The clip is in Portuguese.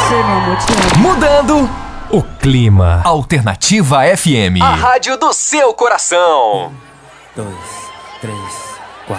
você, meu amor, te amo. Mudando o clima. Alternativa FM. A rádio do seu coração. 1, 2, 3.